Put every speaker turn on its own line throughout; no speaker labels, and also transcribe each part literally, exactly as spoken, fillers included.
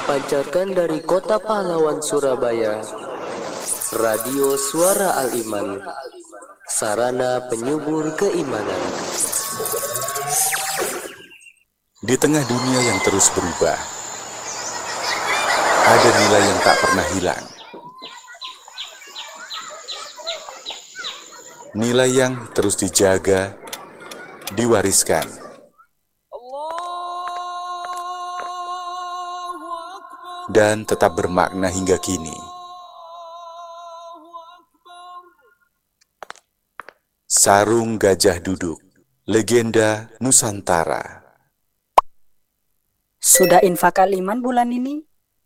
Dipancarkan dari Kota Pahlawan, Surabaya, Radio Suara Al-Iman, sarana penyubur keimanan.
Di tengah dunia yang terus berubah, ada nilai yang tak pernah hilang. Nilai yang terus dijaga, diwariskan. Dan tetap bermakna hingga kini. Sarung Gajah Duduk, legenda Nusantara.
Sudah infak Al-Iman bulan ini?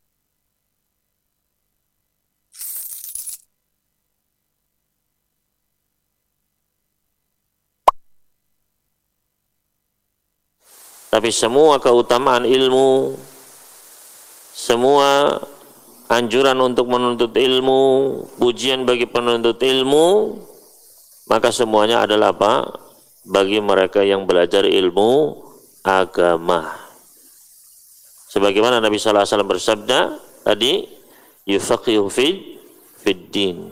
Tapi semua keutamaan ilmu, semua anjuran untuk menuntut ilmu, pujian bagi penuntut ilmu, maka semuanya adalah apa? Bagi mereka yang belajar ilmu agama. Sebagaimana Nabi sallallahu alaihi wasallam bersabda tadi, yufaqihu fid fid din.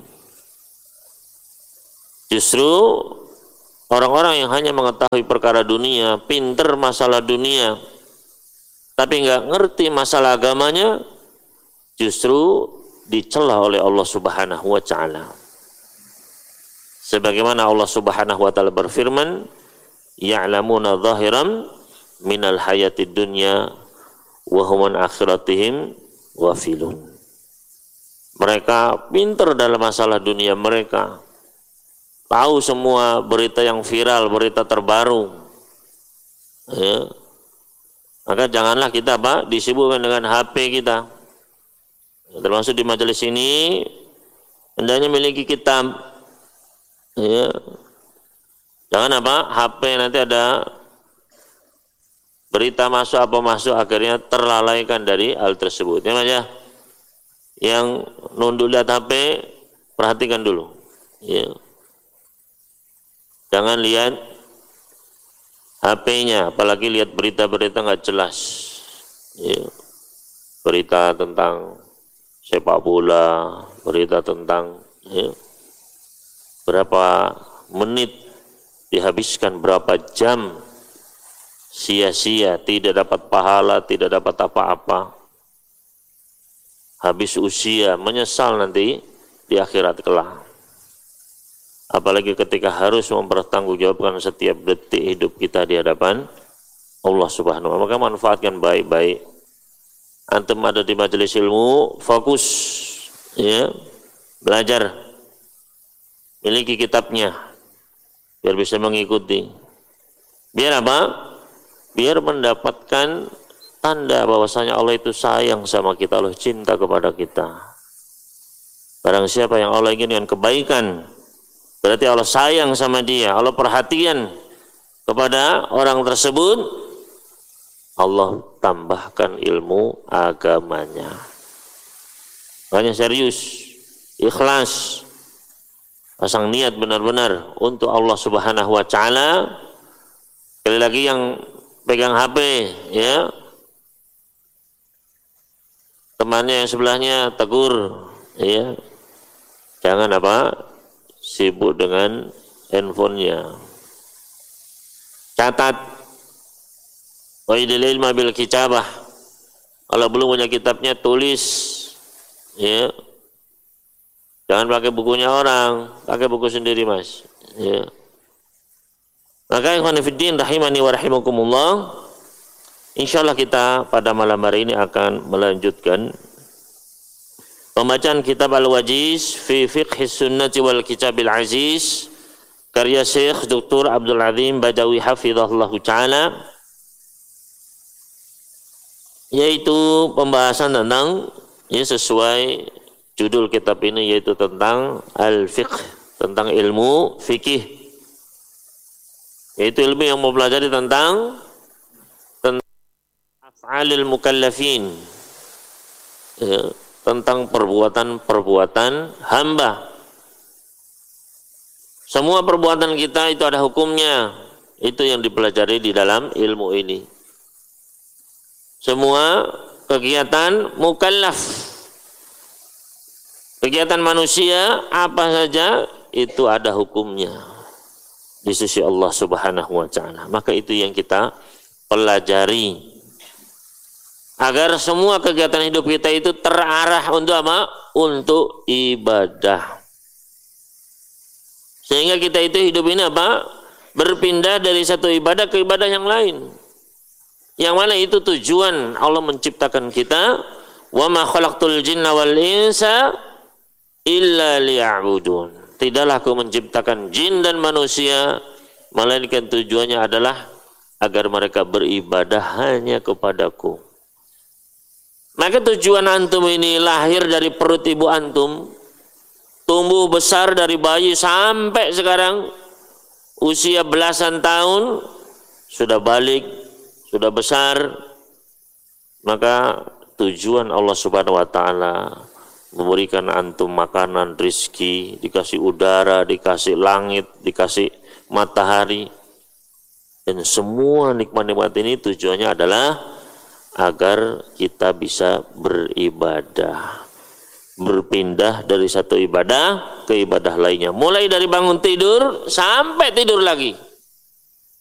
Justru orang-orang yang hanya mengetahui perkara dunia, pinter masalah dunia, tapi nggak ngerti masalah agamanya, justru dicela oleh Allah Subhanahu wa Ta'ala. Sebagaimana Allah Subhanahu wa Ta'ala berfirman, ya'lamuna zahiran minal hayatid dunya wa hum an akhiratihim ghafilun. Mereka pinter dalam masalah dunia mereka, tahu semua berita yang viral, berita terbaru. Ya. Maka janganlah kita apa disibukkan dengan H P kita. Termasuk di majelis ini, hendaknya miliki kitab. Ya. Jangan apa H P nanti ada berita masuk apa masuk, akhirnya terlalaikan dari hal tersebut. Ya, Mas ya. Yang nunduk lihat H P, perhatikan dulu. Ya. Jangan lihat H P-nya, apalagi lihat berita-berita nggak jelas. Ya. Berita tentang sepak bola, berita tentang ya, berapa menit dihabiskan, berapa jam sia-sia, tidak dapat pahala, tidak dapat apa-apa. Habis usia, menyesal nanti di akhirat kelak. Apalagi ketika harus mempertanggungjawabkan setiap detik hidup kita di hadapan Allah Subhanahu wa Ta'ala. Maka manfaatkan baik-baik. Antum ada di majelis ilmu, fokus ya, belajar. Miliki kitabnya biar bisa mengikuti. Biar apa? Biar mendapatkan tanda bahwasanya Allah itu sayang sama kita, Allah cinta kepada kita. Barang siapa yang Allah ingin dengan kebaikan, berarti Allah sayang sama dia, Allah perhatian kepada orang tersebut, Allah tambahkan ilmu agamanya. Makanya serius, ikhlas, pasang niat benar-benar untuk Allah Subhanahu wa Ta'ala. Sekali lagi yang pegang H P ya, temannya yang sebelahnya tegur ya, jangan apa sibuk dengan handphonenya. Catat, wa idil ilma bil kitabah. Kalau belum punya kitabnya, tulis ya. Jangan pakai bukunya orang, pakai buku sendiri, Mas ya. Maka ikhwan fillah rahimani wa rahimakumullah, insyaallah kita pada malam hari ini akan melanjutkan pembacaan kitab Al-Wajiz fi Fiqh Sunnati wal Kitabil Aziz karya Syekh Doktor Abdul Azim Badawi hafizahullahu taala, yaitu pembahasan tentang ya sesuai judul kitab ini, yaitu tentang al-fiqh, tentang ilmu fikih, yaitu ilmu yang mempelajari tentang tentang af'alil mukallafin ya, tentang perbuatan-perbuatan hamba. Semua perbuatan kita itu ada hukumnya, itu yang dipelajari di dalam ilmu ini. Semua kegiatan mukallaf. Kegiatan manusia apa saja itu ada hukumnya di sisi Allah Subhanahu wa taala. Maka itu yang kita pelajari agar semua kegiatan hidup kita itu terarah untuk apa? Untuk ibadah. Sehingga kita itu hidup ini apa? Berpindah dari satu ibadah ke ibadah yang lain. Yang mana itu tujuan Allah menciptakan kita. Wa ma khalaqtul jinna wal insa illa liya'budun. Tidaklah aku menciptakan jin dan manusia, melainkan tujuannya adalah agar mereka beribadah hanya kepadaku. Maka tujuan antum ini lahir dari perut ibu antum, tumbuh besar dari bayi sampai sekarang usia belasan tahun, sudah balik, sudah besar, maka tujuan Allah Subhanahu wa taala memberikan antum makanan, rizki, dikasih udara, dikasih langit, dikasih matahari, dan semua nikmat-nikmat ini tujuannya adalah agar kita bisa beribadah, berpindah dari satu ibadah ke ibadah lainnya, mulai dari bangun tidur sampai tidur lagi.